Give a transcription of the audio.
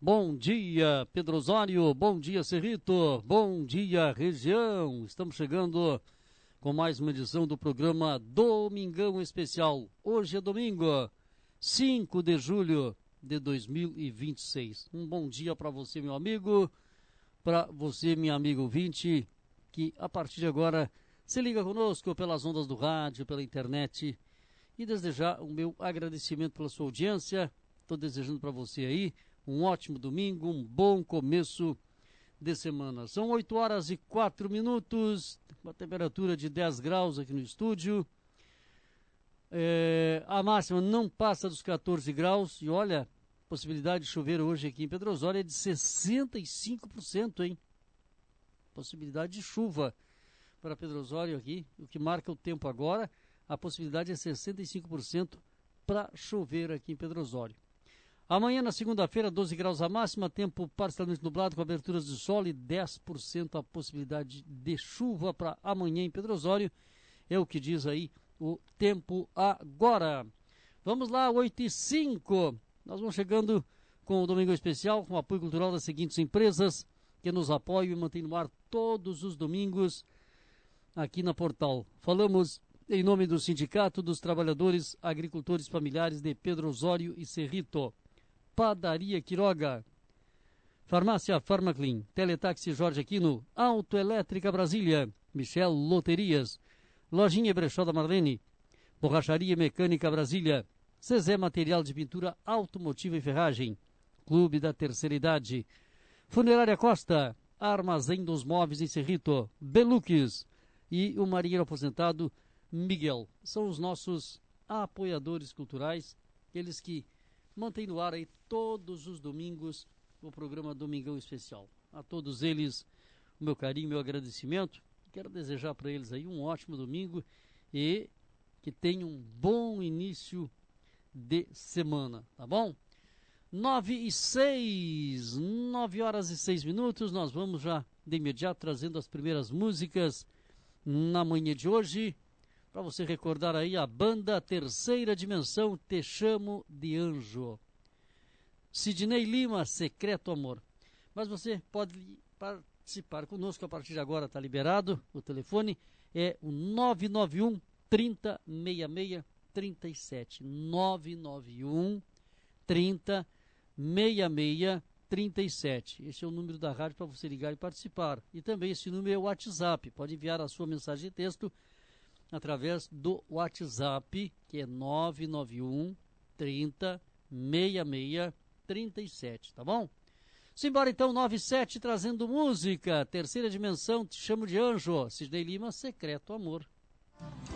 bom dia Pedro Osório, bom dia Cerrito, bom dia região. Estamos chegando com mais uma edição do programa Domingão Especial. Hoje é domingo, 5 de julho de 2026. Um bom dia para você, meu amigo, para você, minha amiga ouvinte, que a partir de agora se liga conosco pelas ondas do rádio, pela internet, e desejar o meu agradecimento pela sua audiência. Estou desejando para você aí um ótimo domingo, um bom começo de semana. São 8h04, uma temperatura de 10 graus aqui no estúdio. A máxima não passa dos 14 graus e olha, possibilidade de chover hoje aqui em Pedro Osório é de 65%, hein? Possibilidade de chuva para Pedro Osório aqui, o que marca o tempo agora, a possibilidade é 65% para chover aqui em Pedro Osório. Amanhã, na segunda-feira, 12 graus a máxima, tempo parcialmente nublado com aberturas de sol e 10% a possibilidade de chuva para amanhã em Pedro Osório. É o que diz aí o tempo agora. Vamos lá, 8h05. Nós vamos chegando com o Domingo Especial, com o apoio cultural das seguintes empresas que nos apoiam e mantêm no ar todos os domingos aqui na Portal. Falamos em nome do Sindicato dos Trabalhadores Agricultores Familiares de Pedro Osório e Cerrito. Padaria Quiroga, Farmácia Farmaclean, Teletaxi Jorge Aquino, Autoelétrica Brasília, Michel Loterias, Lojinha Brechó da Marlene, Borracharia Mecânica Brasília, Zezé Material de Pintura Automotiva e Ferragem, Clube da Terceira Idade, Funerária Costa, Armazém dos Móveis em Cerrito, Beluques e o marinheiro aposentado Miguel. São os nossos apoiadores culturais, aqueles que mantém no ar aí todos os domingos o programa Domingão Especial. A todos eles o meu carinho, meu agradecimento. Quero desejar para eles aí um ótimo domingo e que tenham um bom início de semana, tá bom? 9h06, nós vamos já de imediato trazendo as primeiras músicas na manhã de hoje. Para você recordar aí a banda Terceira Dimensão, Te Chamo de Anjo. Sidney Lima, Secreto Amor. Mas você pode participar conosco a partir de agora, está liberado. O telefone é o 991 30 66 37. 991 30 66 37. Esse é o número da rádio para você ligar e participar. E também esse número é o WhatsApp. Pode enviar a sua mensagem de texto através do WhatsApp, que é 991 30 66 37, tá bom? Simbora então, 97, trazendo música, Terceira Dimensão, Te Chamo de Anjo, Sidney Lima, Secreto Amor.